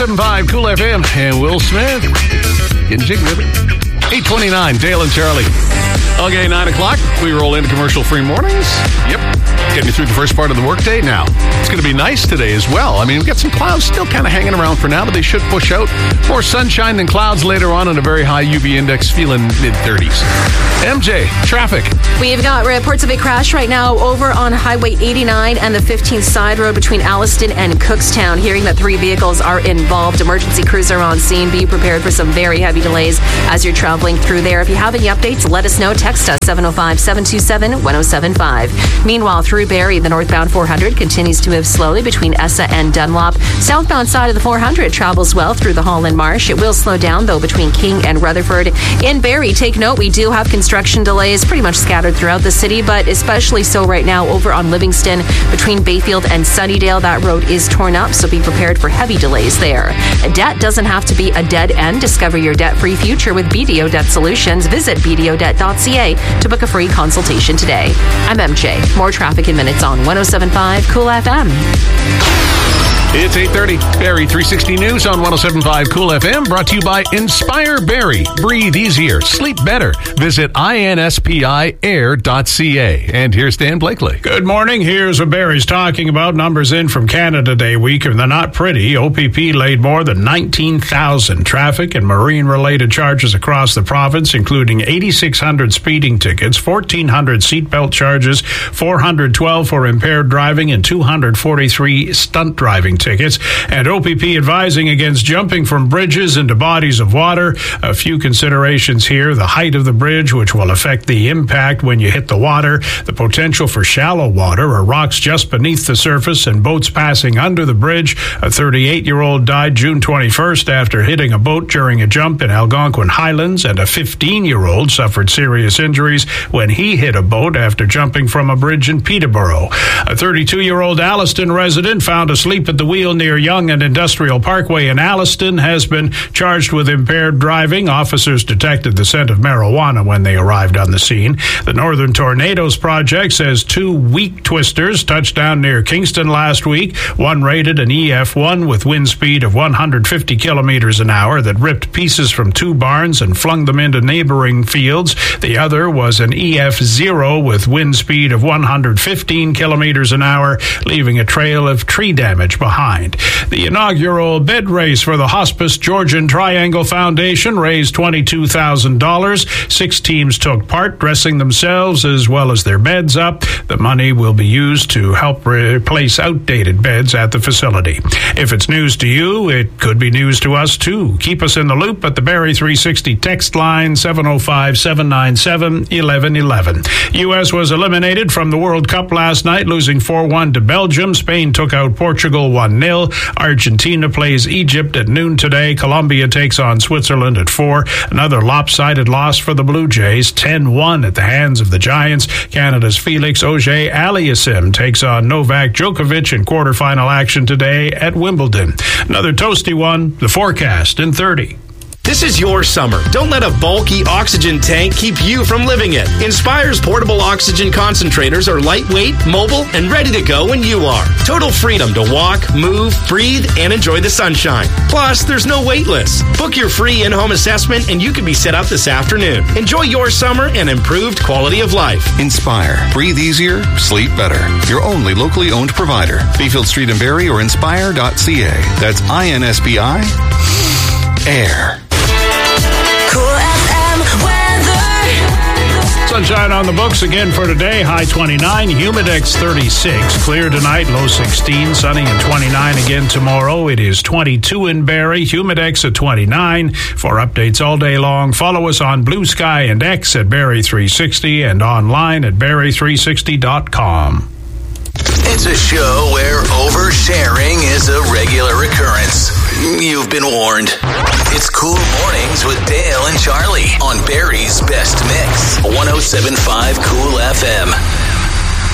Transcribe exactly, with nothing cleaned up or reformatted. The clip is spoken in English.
seven five Cool F M and Will Smith. Getting jig with it. eight twenty-nine, Dale and Charlie. Okay, nine o'clock. We roll into commercial-free mornings. Yep. Getting you through the first part of the workday now. It's going to be nice today as well. I mean, we've got some clouds still kind of hanging around for now, but they should push out. More sunshine than clouds later on and a very high U V index, feeling mid-thirties. M J, traffic. We've got reports of a crash right now over on Highway eighty-nine and the fifteenth side road between Alliston and Cookstown. Hearing that three vehicles are involved. Emergency crews are on scene. Be prepared for some very heavy delays as you're traveling through there. If you have any updates, let us know. Text us seven oh five, seven two seven, one oh seven five. Meanwhile, through Barrie, the northbound four hundred continues to move slowly between Essa and Dunlop. Southbound side of the four hundred travels well through the Holland Marsh. It will slow down, though, between King and Rutherford. In Barrie, take note, we do have construction delays pretty much scattered throughout the city, but especially so right now over on Livingston between Bayfield and Sunnydale. That road is torn up, so be prepared for heavy delays there. A debt doesn't have to be a dead end. Discover your debt-free future with B D O Debt Solutions. Visit b d o debt dot c a to book a free consultation today. I'm M J. More traffic in minutes on one oh seven point five Cool F M. It's eight thirty. Barrie three sixty News on one oh seven point five Cool F M, brought to you by Inspire Barrie. Breathe easier, sleep better. Visit inspire dot c a. And here's Dan Blakely. Good morning. Here's what Barrie's talking about. Numbers in from Canada Day week, and they're not pretty. O P P laid more than nineteen thousand traffic and marine-related charges across the province, including eighty-six hundred speeding tickets, fourteen hundred seatbelt charges, four hundred twelve for impaired driving, and two hundred forty-three stunt driving tickets. And O P P advising against jumping from bridges into bodies of water. A few considerations here: the height of the bridge, which will affect the impact when you hit the water, the potential for shallow water or rocks just beneath the surface, and boats passing under the bridge. A thirty-eight-year-old died June twenty-first after hitting a boat during a jump in Algonquin Highlands, and a fifteen-year-old suffered serious injuries when he hit a boat after jumping from a bridge in Peterborough. A thirty-two-year-old Alliston resident found asleep at the wheel near Yonge and Industrial Parkway in Alliston has been charged with impaired driving. Officers detected the scent of marijuana when they arrived on the scene. The Northern Tornadoes Project says two weak twisters touched down near Kingston last week. One rated an E F one with wind speed of one hundred fifty kilometers an hour that ripped pieces from two barns and flung them into neighboring fields. The other was an E F zero with wind speed of one hundred fifteen kilometers an hour, leaving a trail of tree damage behind. The inaugural bed race for the Hospice Georgian Triangle Foundation raised twenty-two thousand dollars. Six teams took part, dressing themselves as well as their beds up. The money will be used to help replace outdated beds at the facility. If it's news to you, it could be news to us too. Keep us in the loop at the Barrie three sixty text line seven oh five, seven nine seven, one one one one. U S was eliminated from the World Cup last night, losing four one to Belgium. Spain took out Portugal one nil. Argentina plays Egypt at noon today. Colombia takes on Switzerland at four. Another lopsided loss for the Blue Jays, ten one at the hands of the Giants. Canada's Felix Auger-Aliassime takes on Novak Djokovic in quarterfinal action today at Wimbledon. Another toasty one, the forecast in thirty. This is your summer. Don't let a bulky oxygen tank keep you from living it. Inspire's portable oxygen concentrators are lightweight, mobile, and ready to go when you are. Total freedom to walk, move, breathe, and enjoy the sunshine. Plus, there's no wait list. Book your free in-home assessment and you can be set up this afternoon. Enjoy your summer and improved quality of life. Inspire. Breathe easier, sleep better. Your only locally owned provider. Bayfield Street in Barrie or inspire dot c a. That's I N S B I. Air. Sunshine on the books again for today. High twenty-nine, humidex thirty-six. Clear tonight, low sixteen. Sunny and twenty-nine again tomorrow. It is twenty-two in Barrie, humidex at twenty-nine. For updates all day long, follow us on Blue Sky and X at Barrie three sixty and online at barrie three sixty dot com. It's a show where oversharing is a regular occurrence. You've been warned. It's Cool Mornings with Dale and Charlie on Barrie's Best Mix, one oh seven point five Cool F M.